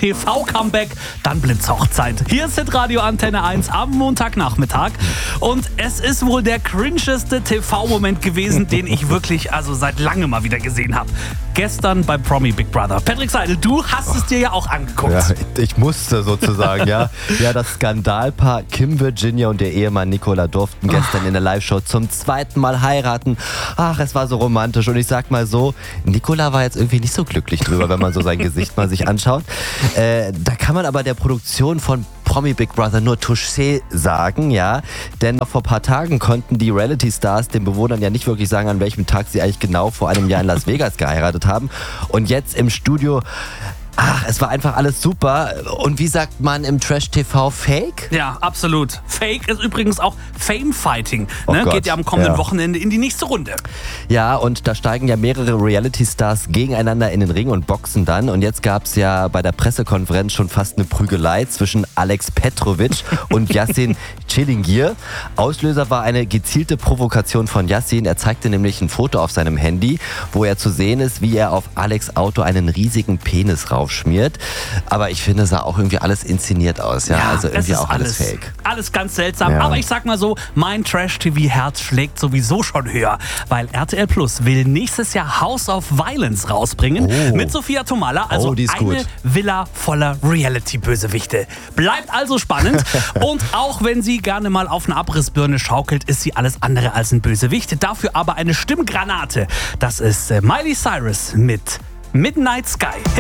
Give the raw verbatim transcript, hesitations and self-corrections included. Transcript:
T V-Comeback, dann Blitzhochzeit. Hier ist Hitradio Antenne eins am Montagnachmittag. Und es ist wohl der cringeste T V-Moment gewesen, den ich wirklich also seit langem mal wieder gesehen habe. Gestern bei Promi Big Brother. Patrick Seidel, du hast es dir ja auch angeguckt. Ja, ich musste sozusagen, ja. Ja, das Skandalpaar Kim Virginia und der Ehemann Nicola durften gestern in der Live-Show zum zweiten Mal heiraten. Ach, es war so romantisch. Und ich sag mal so, Nicola war jetzt irgendwie nicht so glücklich drüber, wenn man so sein Gesicht mal sich anschaut. Äh, da kann man aber der Produktion von Promi Big Brother nur Touché sagen, ja. Denn vor ein paar Tagen konnten die Reality-Stars den Bewohnern ja nicht wirklich sagen, an welchem Tag sie eigentlich genau vor einem Jahr in Las Vegas geheiratet haben. Und jetzt im Studio, ach, es war einfach alles super. Und wie sagt man im Trash-T V, Fake? Ja, absolut. Fake ist übrigens auch Fame-Fighting. Oh Ne? Gott, Geht ja am kommenden ja. Wochenende in die nächste Runde. Ja, und da steigen ja mehrere Reality-Stars gegeneinander in den Ring und boxen dann. Und jetzt gab es ja bei der Pressekonferenz schon fast eine Prügelei zwischen Alex Petrovic und Yassin Ceylingier. Auslöser war eine gezielte Provokation von Yassin. Er zeigte nämlich ein Foto auf seinem Handy, wo er zu sehen ist, wie er auf Alex' Auto einen riesigen Penis raufschmiert. Aber ich finde, es sah auch irgendwie alles inszeniert aus. Ja, also irgendwie es ist auch alles, alles fake. Alles ganz seltsam. Ja. Aber ich sag mal so, mein Trash-T V-Herz schlägt sowieso schon höher. Weil R T L Plus will nächstes Jahr House of Violence rausbringen. Oh. Mit Sophia Tomala. Also Oh, die ist eine gut. Villa voller Reality-Bösewichte. Bleibt also spannend. Und auch wenn sie gerne mal auf einer Abrissbirne schaukelt, ist sie alles andere als ein Bösewicht. Dafür aber eine Stimmgranate. Das ist äh, Miley Cyrus mit Midnight Sky.